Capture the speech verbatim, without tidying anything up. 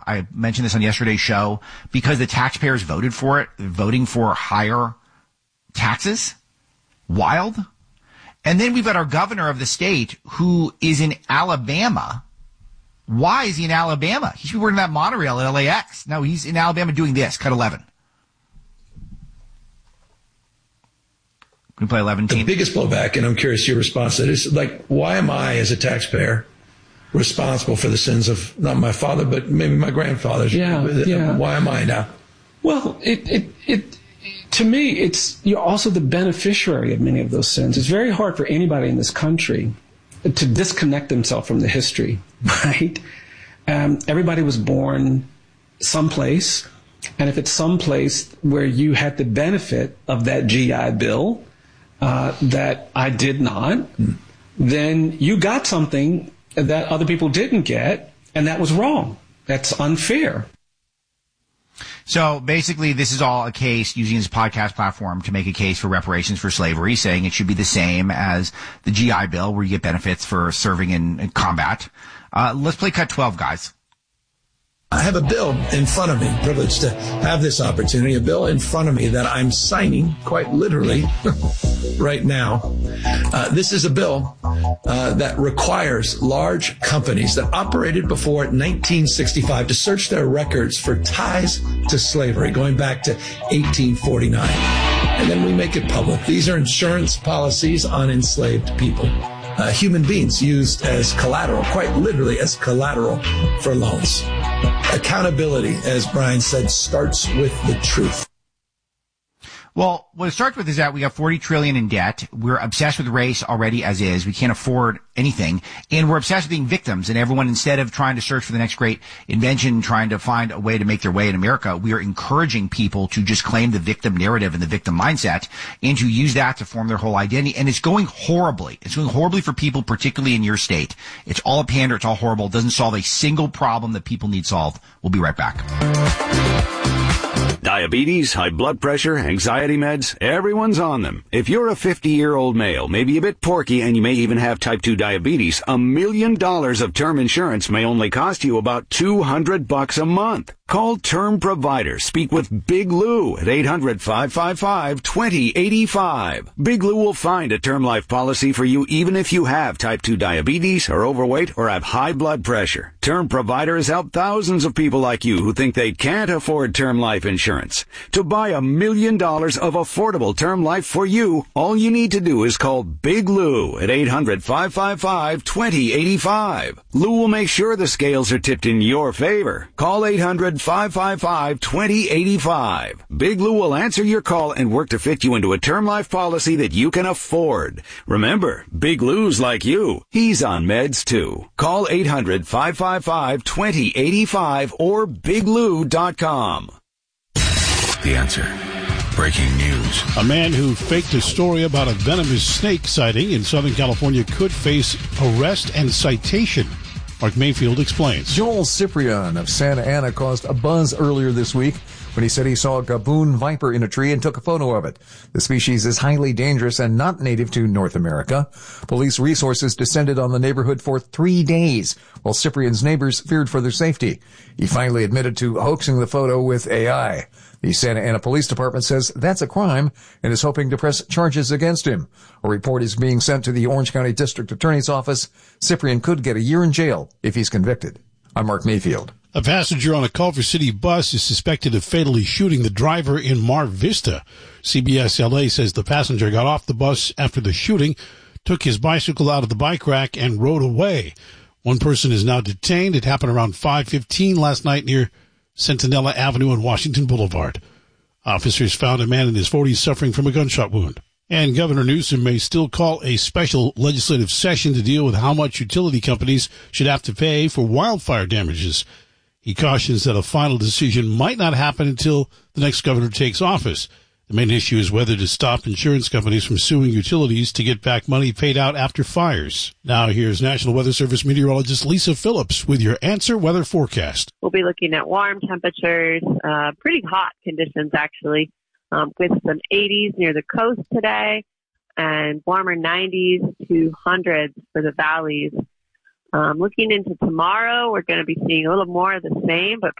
I mentioned this on yesterday's show, because the taxpayers voted for it, voting for higher taxes. Wild. And then we've got our governor of the state who is in Alabama. Why is he in Alabama? He should be working that monorail at L A X. No, he's in Alabama doing this. Cut eleven. Can we play eleven? The biggest blowback, and I'm curious your response to it, is like, why am I, as a taxpayer, responsible for the sins of not my father, but maybe my grandfather's? Yeah, yeah. Why am I now? Well, it, it, it, to me, it's, you're also the beneficiary of many of those sins. It's very hard for anybody in this country to disconnect themselves from the history, right? Um, everybody was born someplace, and if it's someplace where you had the benefit of that G I Bill uh, that I did not, mm. then you got something that other people didn't get, and that was wrong. That's unfair. So basically, this is all a case using his podcast platform to make a case for reparations for slavery, saying it should be the same as the G I Bill, where you get benefits for serving in, in combat. Uh, let's play cut twelve, guys. I have a bill in front of me, privileged to have this opportunity, a bill in front of me that I'm signing quite literally right now. Uh, this is a bill uh, that requires large companies that operated before nineteen sixty-five to search their records for ties to slavery going back to eighteen forty-nine. And then we make it public. These are insurance policies on enslaved people. Uh, human beings used as collateral, quite literally as collateral for loans. Accountability, as Brian said, starts with the truth. Well, what it starts with is that we have forty trillion dollars in debt. We're obsessed with race already as is. We can't afford anything. And we're obsessed with being victims. And everyone, instead of trying to search for the next great invention, trying to find a way to make their way in America, we are encouraging people to just claim the victim narrative and the victim mindset and to use that to form their whole identity. And it's going horribly. It's going horribly for people, particularly in your state. It's all a pander. It's all horrible. It doesn't solve a single problem that people need solved. We'll be right back. Diabetes, high blood pressure, anxiety meds, everyone's on them. If you're a fifty-year-old male, maybe a bit porky, and you may even have type two diabetes, a million dollars of term insurance may only cost you about two hundred bucks a month. Call Term Provider. Speak with Big Lou at eight hundred, five five five, two zero eight five. Big Lou will find a term life policy for you even if you have type two diabetes, are overweight, or have high blood pressure. Term Provider has helped thousands of people like you who think they can't afford term life insurance. To buy a million dollars of affordable term life for you, all you need to do is call Big Lou at eight hundred, five five five, two zero eight five. Lou will make sure the scales are tipped in your favor. Call eight hundred, five five five, two zero eight five. Big Lou will answer your call and work to fit you into a term life policy that you can afford. Remember, Big Lou's like you. He's on meds too. Call eight hundred, five five five, two zero eight five or big lou dot com. The Answer. Breaking news. A man who faked a story about a venomous snake sighting in Southern California could face arrest and citation. Mark Mayfield explains. Joel Cyprian of Santa Ana caused a buzz earlier this week when he said he saw a gaboon viper in a tree and took a photo of it. The species is highly dangerous and not native to North America. Police resources descended on the neighborhood for three days, while Cyprian's neighbors feared for their safety. He finally admitted to hoaxing the photo with A I. The Santa Ana Police Department says that's a crime and is hoping to press charges against him. A report is being sent to the Orange County District Attorney's Office. Cyprian could get a year in jail if he's convicted. I'm Mark Mayfield. A passenger on a Culver City bus is suspected of fatally shooting the driver in Mar Vista. C B S L A says the passenger got off the bus after the shooting, took his bicycle out of the bike rack, and rode away. One person is now detained. It happened around five fifteen last night near Centinela Avenue and Washington Boulevard. Officers found a man in his forties suffering from a gunshot wound. And Governor Newsom may still call a special legislative session to deal with how much utility companies should have to pay for wildfire damages. He cautions that a final decision might not happen until the next governor takes office. The main issue is whether to stop insurance companies from suing utilities to get back money paid out after fires. Now here's National Weather Service meteorologist Lisa Phillips with your Answer Weather forecast. We'll be looking at warm temperatures, uh, pretty hot conditions actually, um, with some eighties near the coast today and warmer nineties to hundreds for the valleys. Um, looking into tomorrow, we're going to be seeing a little more of the same, but